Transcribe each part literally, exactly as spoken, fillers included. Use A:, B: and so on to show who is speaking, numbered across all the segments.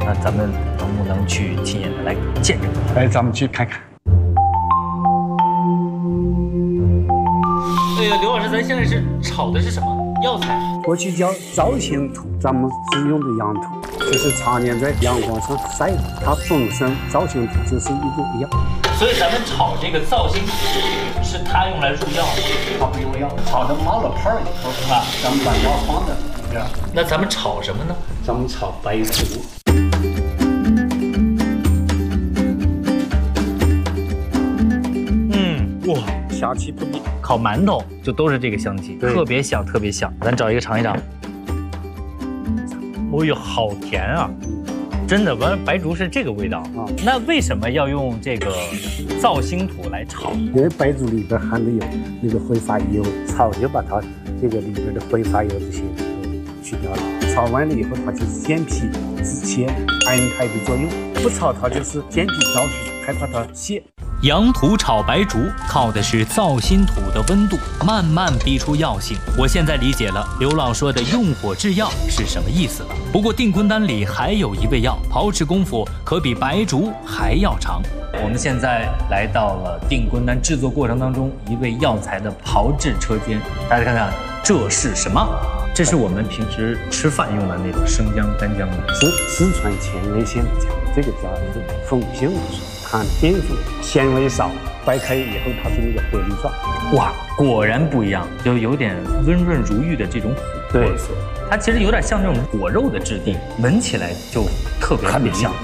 A: 那咱们能不能去亲眼的来见证？
B: 来，咱们去看看。
A: 哎呀，刘老师，咱现在是炒的是什么药材？
B: 过去叫造型土，咱们是用的洋土，就是常年在阳光上晒的。它本身造型土就是一种药。
A: 所以咱们炒这个造型土，是它用来入药的。
B: 它不用药，炒的冒了泡以后是吧？咱们把药放在里边。
A: 那咱们炒什么呢？
B: 咱们炒白术。
A: 嗯，哇，
B: 香气扑鼻。
A: 烤馒头就都是这个香气，特别香，特别香。咱找一个尝一尝。哦呦，好甜啊！真的，完白术是这个味道啊。那为什么要用这个造星土来炒？
B: 因为白术里边含的有那个挥发油，炒就把它这个里边的挥发油这些去掉了。炒完了以后，它就是健脾止泻、安胎的作用。不炒它就是健脾燥湿，害怕它泄。
A: 洋土炒白术靠的是造心土的温度，慢慢逼出药性。我现在理解了刘老说的用火制药是什么意思了。不过定坤丹里还有一味药，炮制功夫可比白术还要长。我们现在来到了定坤丹制作过程当中一味药材的炮制车间，大家看看这是什么？这是我们平时吃饭用的那种生姜、干姜的，
B: 是四川乾源县的姜，这个姜是风性无水。含淀粉，纤维少，掰开以后它是那个颗粒状。
A: 哇，果然不一样，就有点温润如玉的这种琥珀色。它其实有点像这种果肉的质地，闻起来就特别特别香。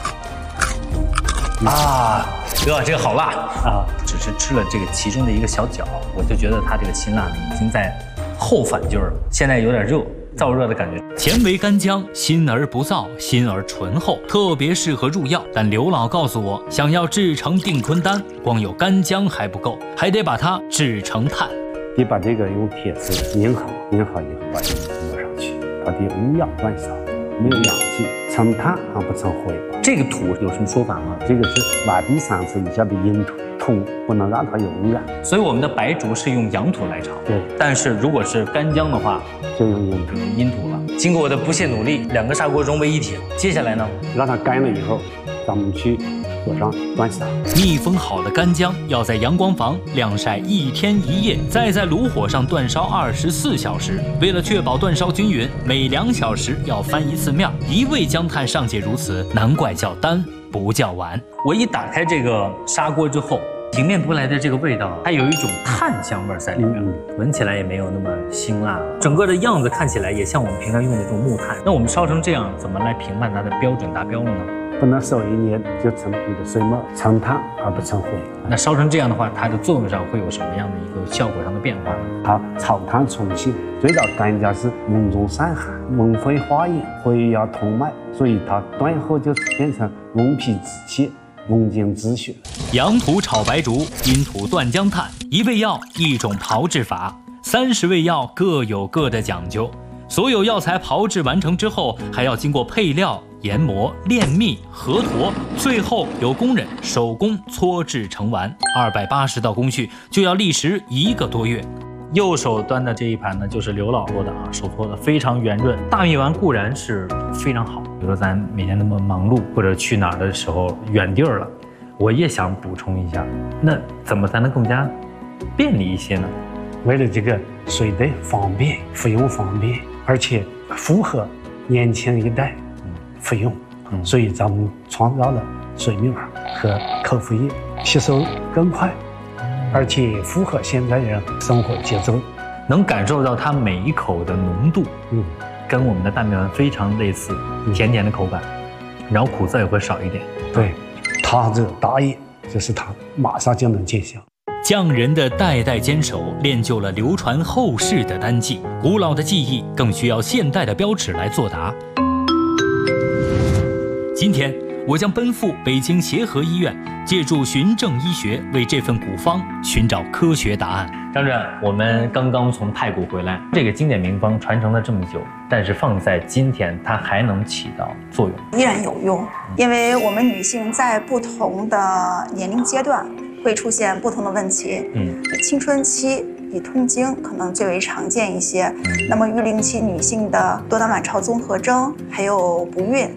A: 啊，刘老师，这个好辣啊！只是吃了这个其中的一个小角，我就觉得它这个辛辣呢已经在后反劲儿了，现在有点热。燥热的感觉，前为干姜，辛而不燥，辛而醇厚，特别适合入药。但刘老告诉我，想要制成定坤丹，光有干姜还不够，还得把它制成炭。
B: 得把这个用铁丝拧好，拧好以后把这个抹上去，它得无氧燃烧，没有氧气，成炭而不成灰。
A: 这个土有什么说法吗？
B: 这个是挖地三尺以下的阴土。土不能让它有污染，
A: 所以我们的白术是用阳土来炒。
B: 对，
A: 但是如果是干姜的话，
B: 就用阴土。
A: 阴土了。经过我的不懈努力，两个砂锅融为一体。接下来呢，
B: 让它干了以后，咱们去火上煅砂。
A: 密封好的干姜要在阳光房晾晒一天一夜，再在炉火上煅烧二十四小时。为了确保煅烧均匀，每两小时要翻一次面。一味姜炭尚且如此，难怪叫丹不叫丸。我一打开这个砂锅之后，迎面扑来的这个味道，它有一种炭香味在里面，嗯、闻起来也没有那么辛辣了。整个的样子看起来也像我们平常用的这种木炭。那我们烧成这样，怎么来评判它的标准达标了呢？
B: 不能手一捏就成那个水沫，成炭而不成灰。
A: 那烧成这样的话，它的作用上会有什么样的一个效果上的变化呢？
B: 它草炭充性，最早干姜是温中散寒、温肺化饮、回压通脉，所以它断后就变成温脾止泻、温经止血。
A: 阳土炒白术，阴土断姜炭，一味药一种炮制法，三十味药各有各的讲究。所有药材炮制完成之后，还要经过配料、研磨、炼蜜、合坨，最后由工人手工搓制成丸。二百八十道工序就要历时一个多月。右手端的这一盘呢，就是刘老做的啊，手搓的非常圆润。大蜜丸固然是非常好，比如说咱每天那么忙碌，或者去哪儿的时候远地儿了，我也想补充一下，那怎么才能更加便利一些呢？
B: 为了这个水的方便，服用方便，而且符合年轻一代服用，嗯、所以咱们创造了水蜜丸和口服液，吸收更快，而且符合现在人生活节奏，
A: 能感受到它每一口的浓度，嗯，跟我们的大蜜丸非常类似，甜甜的口感，然后苦涩也会少一点。
B: 对，他这大业就是他马上就能见效。
A: 匠人的代代坚守，练就了流传后世的丹技。古老的技艺更需要现代的标尺来作答。今天，我将奔赴北京协和医院，借助循证医学，为这份古方寻找科学答案。张主任，我们刚刚从太谷回来，这个经典名方传承了这么久，但是放在今天，它还能起到作用？
C: 依然有用，因为我们女性在不同的年龄阶段会出现不同的问题。嗯，青春期以痛经可能最为常见一些，嗯、那么育龄期女性的多囊卵巢综合征，还有不孕，